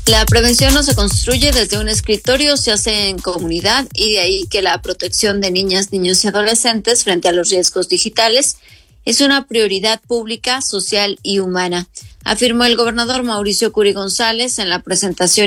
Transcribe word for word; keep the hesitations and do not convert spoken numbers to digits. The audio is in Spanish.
La prevención no se construye desde un escritorio, se hace en comunidad, y de ahí que la protección de niñas, niños y adolescentes frente a los riesgos digitales es una prioridad pública, social y humana, afirmó el gobernador Mauricio Curi González en la presentación